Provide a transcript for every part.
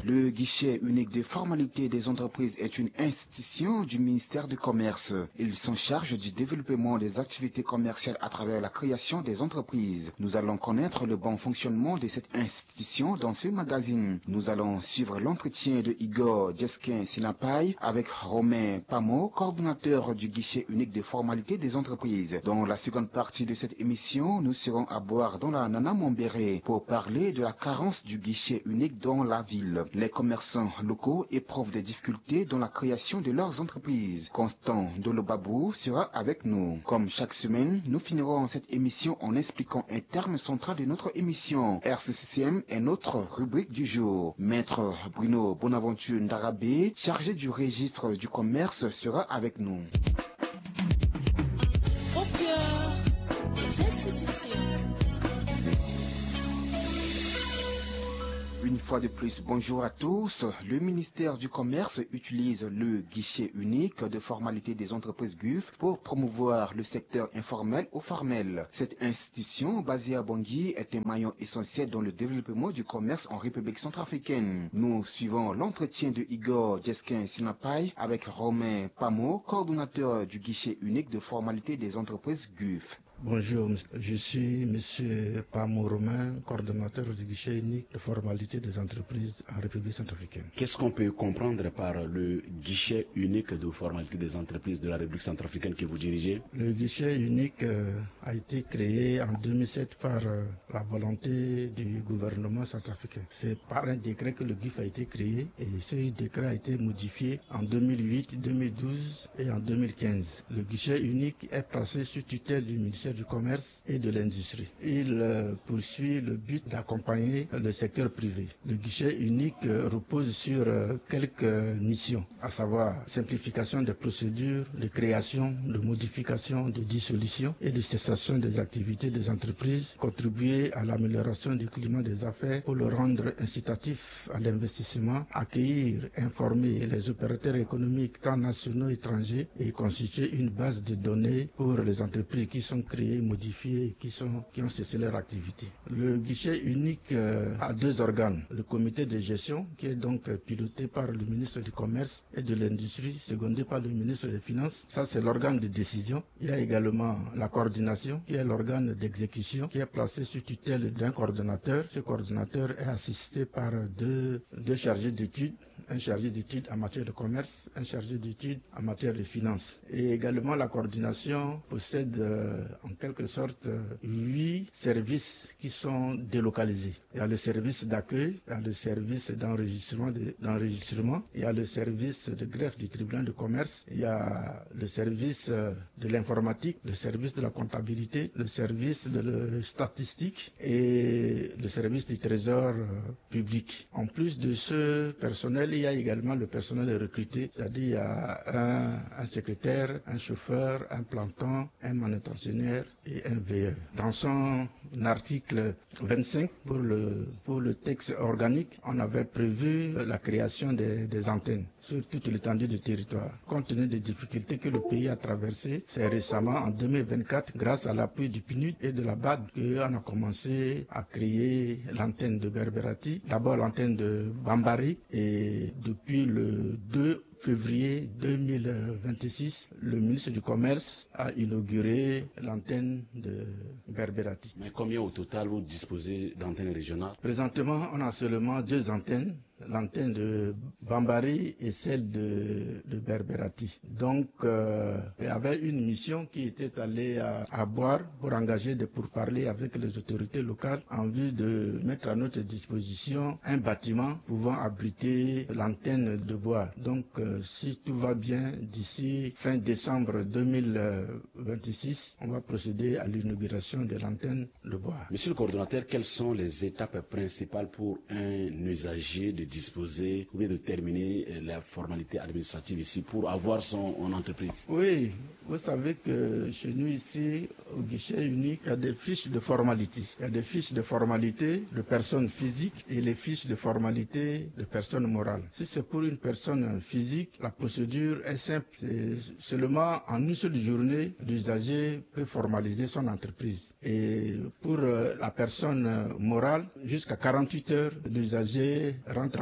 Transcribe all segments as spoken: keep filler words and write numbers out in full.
Le guichet unique de formalité des entreprises est une institution du ministère du Commerce. Il s'en charge du développement des activités commerciales à travers la création des entreprises. Nous allons connaître le bon fonctionnement de cette institution dans ce magazine. Nous allons suivre l'entretien de Igor Djeskin Sinapai avec Romain Pamo, coordonnateur du guichet unique de formalité des entreprises. Dans la seconde partie de cette émission, nous serons à boire dans la Nana Mombéré pour parler de la carence du guichet unique dans la ville. Les commerçants locaux éprouvent des difficultés dans la création de leurs entreprises. Constant Dolobabou sera avec nous. Comme chaque semaine, nous finirons cette émission en expliquant un terme central de notre émission. R C C M est notre rubrique du jour. Maître Bruno Bonaventure Ndarabé, chargé du registre du commerce, sera avec nous. Au cœur des institutions. Une fois de plus, bonjour à tous. Le ministère du Commerce utilise le guichet unique de formalité des entreprises G U F pour promouvoir le secteur informel ou formel. Cette institution, basée à Bangui, est un maillon essentiel dans le développement du commerce en République centrafricaine. Nous suivons l'entretien de Igor Djeskin Sinapai avec Romain Pamo, coordonnateur du guichet unique de formalité des entreprises G U F. Bonjour, je suis M. Pamo Romain, coordonnateur du guichet unique de formalité des entreprises en République centrafricaine. Qu'est-ce qu'on peut comprendre par le guichet unique de formalité des entreprises de la République centrafricaine que vous dirigez? Le guichet unique euh, a été créé en deux mille sept par euh, la volonté du gouvernement centrafricain. C'est par un décret que le G U F a été créé et ce décret a été modifié en deux mille huit, deux mille douze et en deux mille quinze. Le guichet unique est placé sous tutelle du ministère du Commerce et de l'Industrie. Il euh, poursuit le but d'accompagner le secteur privé. Le guichet unique euh, repose sur euh, quelques missions, à savoir simplification des procédures, de création, de modification, de dissolution et de cessation des activités des entreprises, contribuer à l'amélioration du climat des affaires pour le rendre incitatif à l'investissement, accueillir, informer les opérateurs économiques tant nationaux étrangers et constituer une base de données pour les entreprises qui sont créées, modifiées, qui, sont, qui ont cessé leur activité. Le guichet unique euh, a deux organes. Le comité de gestion, qui est donc euh, piloté par le ministre du Commerce et de l'Industrie, secondé par le ministre des Finances. Ça, c'est l'organe de décision. Il y a également la coordination, qui est l'organe d'exécution, qui est placé sous tutelle d'un coordonnateur. Ce coordonnateur est assisté par deux, deux chargés d'études, un chargé d'études en matière de commerce, un chargé d'études en matière de finances. Et également, la coordination possède euh, en quelque sorte euh, huit services qui sont délocalisés. Il y a le service d'accueil, il y a le service d'enregistrement, de, d'enregistrement, il y a le service de greffe du tribunal de commerce, il y a le service euh, de l'informatique, le service de la comptabilité, le service de la statistique et le service du trésor euh, public. En plus de ce personnel, il y a également le personnel recruté, c'est-à-dire il y a un, un secrétaire, un chauffeur, un planton, un manutentionnaire et un V E. Dans son article vingt-cinq pour le, pour le texte organique, on avait prévu la création des, des antennes sur toute l'étendue du territoire. Compte tenu des difficultés que le pays a traversées, c'est récemment en deux mille vingt-quatre, grâce à l'appui du P N U D et de la B A D, qu'on a commencé à créer l'antenne de Berberati, d'abord l'antenne de Bambari, et depuis le deux février deux mille vingt-six, le ministre du Commerce a inauguré l'antenne de Berberati. Mais combien au total vous disposez d'antennes régionales? Présentement, on a seulement deux antennes, l'antenne de Bambari et celle de, de Berberati. Donc, euh, il y avait une mission qui était allée à, à Boire pour engager des pourparlers avec les autorités locales en vue de mettre à notre disposition un bâtiment pouvant abriter l'antenne de Boire. Donc, euh, si tout va bien, d'ici fin décembre deux mille vingt-six, on va procéder à l'inauguration de l'antenne de Boire. Monsieur le coordonnateur, quelles sont les étapes principales pour un usager de disposer ou bien de terminer la formalité administrative ici pour avoir son entreprise? Oui, vous savez que chez nous ici, au guichet unique, il y a des fiches de formalité. Il y a des fiches de formalité de personnes physiques et les fiches de formalité de personnes morales. Si c'est pour une personne physique, la procédure est simple. C'est seulement en une seule journée, l'usager peut formaliser son entreprise. Et pour la personne morale, jusqu'à quarante-huit heures, l'usager rentre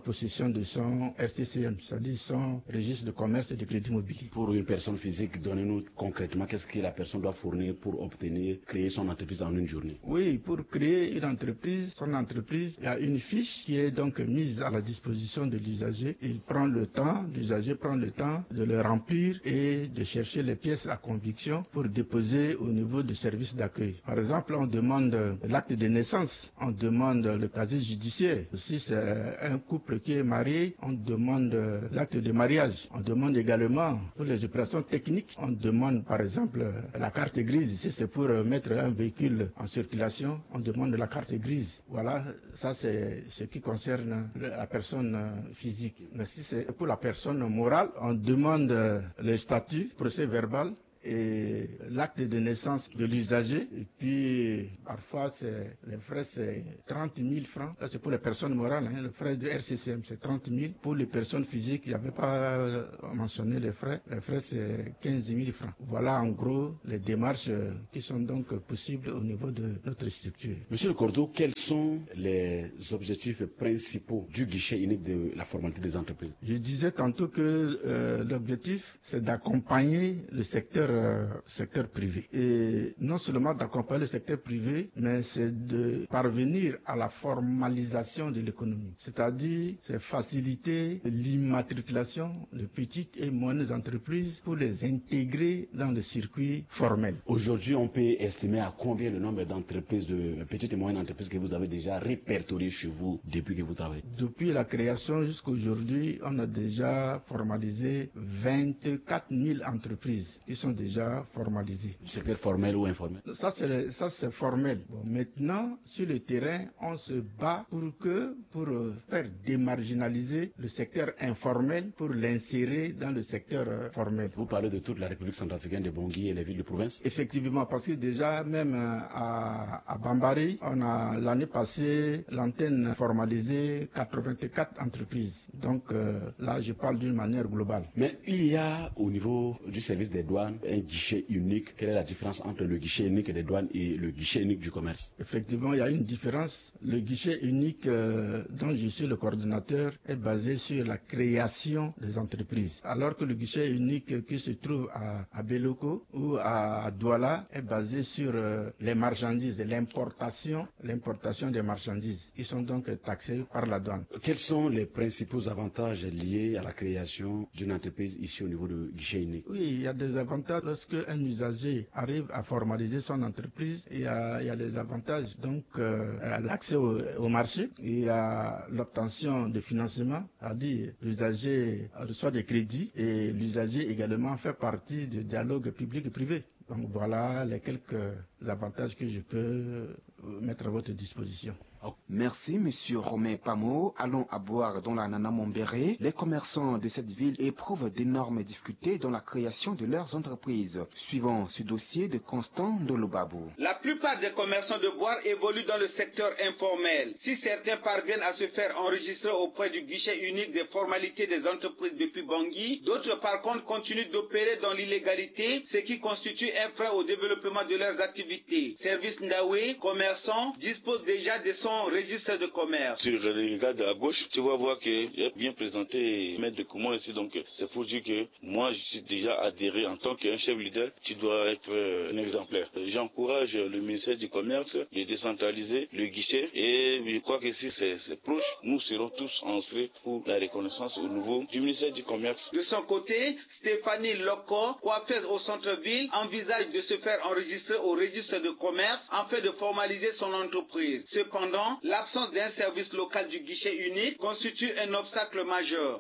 possession de son R C C M, c'est-à-dire son registre de commerce et de crédit immobilier. Pour une personne physique, donnez-nous concrètement qu'est-ce que la personne doit fournir pour obtenir, créer son entreprise en une journée. Oui, pour créer une entreprise, son entreprise, il y a une fiche qui est donc mise à la disposition de l'usager. Il prend le temps, l'usager prend le temps de le remplir et de chercher les pièces à conviction pour déposer au niveau du service d'accueil. Par exemple, on demande l'acte de naissance, on demande le casier judiciaire. Si c'est un couple qui est marié, on demande l'acte de mariage. On demande également pour les opérations techniques, on demande par exemple la carte grise. Si c'est pour mettre un véhicule en circulation, on demande la carte grise. Voilà, ça c'est ce qui concerne la personne physique. Mais si c'est pour la personne morale, on demande le statut, procès verbal et l'acte de naissance de l'usager. Et puis, parfois, c'est, les frais, c'est trente mille francs. Ça, c'est pour les personnes morales. Hein. Le frais de R C C M, c'est trente mille. Pour les personnes physiques, il n'y avait pas mentionné les frais. Les frais, c'est quinze mille francs. Voilà, en gros, les démarches qui sont donc possibles au niveau de notre structure. Monsieur Le Cordeau, quels sont les objectifs principaux du guichet unique de la formalité des entreprises? Je disais tantôt que euh, l'objectif, c'est d'accompagner le secteur Euh, secteur privé. Et non seulement d'accompagner le secteur privé, mais c'est de parvenir à la formalisation de l'économie. C'est-à-dire, c'est faciliter l'immatriculation de petites et moyennes entreprises pour les intégrer dans le circuit formel. Aujourd'hui, on peut estimer à combien le nombre d'entreprises, de petites et moyennes entreprises que vous avez déjà répertoriées chez vous depuis que vous travaillez? Depuis la création jusqu'à aujourd'hui, on a déjà formalisé vingt-quatre mille entreprises qui sont déjà formalisé. Du secteur formel ou informel? Ça c'est ça c'est formel. Bon, maintenant sur le terrain, on se bat pour que pour euh, faire démarginaliser le secteur informel pour l'insérer dans le secteur euh, formel. Vous parlez de toute la République centrafricaine de Bangui et les villes de province? Effectivement, parce que déjà même euh, à, à Bambari, on a l'année passée l'antenne formalisée quatre-vingt-quatre entreprises. Donc euh, là, je parle d'une manière globale. Mais il y a au niveau du service des douanes un guichet unique. Quelle est la différence entre le guichet unique des douanes et le guichet unique du commerce? Effectivement, il y a une différence. Le guichet unique euh, dont je suis le coordinateur est basé sur la création des entreprises. Alors que le guichet unique qui se trouve à, à Beloko ou à Douala est basé sur euh, les marchandises, l'importation, l'importation des marchandises qui sont donc taxées par la douane. Quels sont les principaux avantages liés à la création d'une entreprise ici au niveau du guichet unique? Oui, il y a des avantages lorsque un usager arrive à formaliser son entreprise. Il y a, il y a des avantages, donc euh, l'accès au, au marché, il y a l'obtention de financement, c'est-à-dire l'usager reçoit des crédits et l'usager également fait partie du dialogue public et privé. Donc voilà les quelques avantages que je peux mettre à votre disposition. Merci, Monsieur Romain Pamo. Allons à boire dans la Nana Mombéré. Les commerçants de cette ville éprouvent d'énormes difficultés dans la création de leurs entreprises. Suivant ce dossier de Constant Ndolobabou. La plupart des commerçants de boire évoluent dans le secteur informel. Si certains parviennent à se faire enregistrer auprès du guichet unique des formalités des entreprises depuis Bangui, d'autres par contre continuent d'opérer dans l'illégalité, ce qui constitue un frein au développement de leurs activités. Service Ndawe, commerçants, disposent déjà de son registre de commerce. Tu regardes à gauche, tu vas voir que j'ai bien présenté maître de comment ici, donc c'est pour dire que moi je suis déjà adhéré en tant qu'un chef leader, tu dois être un exemplaire. J'encourage le ministère du Commerce de décentraliser le guichet et je crois que si c'est proche, nous serons tous inscrits pour la reconnaissance au niveau du ministère du Commerce. De son côté, Stéphanie Loko, coiffeuse au centre-ville, envisage de se faire enregistrer au registre de commerce afin de formaliser son entreprise. Cependant, l'absence d'un service local du guichet unique constitue un obstacle majeur.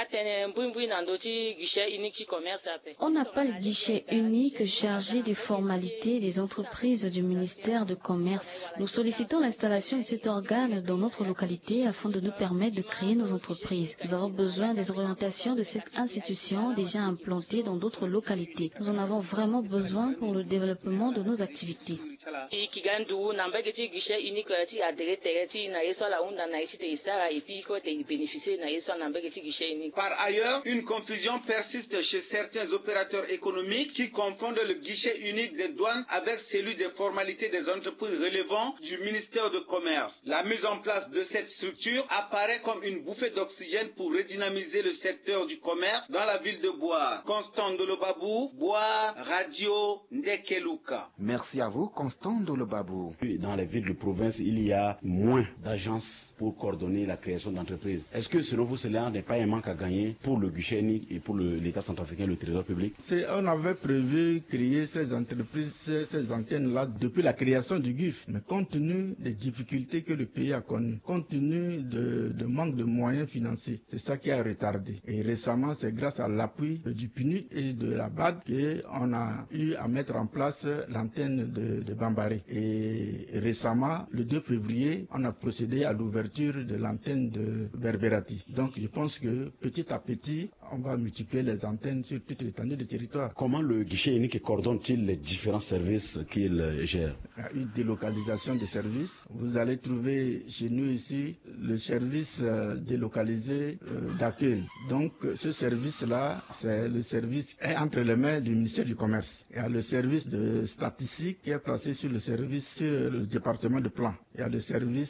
On n'a pas le guichet unique chargé des formalités des entreprises du ministère de Commerce. Nous sollicitons l'installation de cet organe dans notre localité afin de nous permettre de créer nos entreprises. Nous avons besoin des orientations de cette institution déjà implantée dans d'autres localités. Nous en avons vraiment besoin pour le développement de nos activités. Par ailleurs, une confusion persiste chez certains opérateurs économiques qui confondent le guichet unique des douanes avec celui des formalités des entreprises relevant du ministère du Commerce. La mise en place de cette structure apparaît comme une bouffée d'oxygène pour redynamiser le secteur du commerce dans la ville de Boire. Constant Dolobabou, Boire, Radio Ndekeluka. Merci à vous, Constant Dolobabou. Dans les villes de province, il y a moins d'agences pour coordonner la création d'entreprises. Est-ce que selon vous, cela n'est pas un manque à gagner pour le guichet unique et pour l'État centrafricain, le trésor public? C'est, on avait prévu créer ces entreprises, ces, ces antennes-là depuis la création du G I F. Mais compte tenu des difficultés que le pays a connues, compte tenu de, de manque de moyens financiers, c'est ça qui a retardé. Et récemment, c'est grâce à l'appui du P N U D et de la B A D qu'on a eu à mettre en place l'antenne de, de Bambaré. Et récemment, le deux février, on a procédé à l'ouverture de l'antenne de Berberati. Donc je pense que petit à petit, on va multiplier les antennes sur toute l'étendue du territoire. Comment le guichet unique coordonne-t-il les différents services qu'il gère? Il y a une délocalisation des services. Vous allez trouver chez nous ici le service euh, délocalisé euh, d'accueil. Donc ce service-là, c'est le service est entre les mains du ministère du Commerce. Il y a le service de statistique qui est placé sur le service sur le département de plan. Il y a le service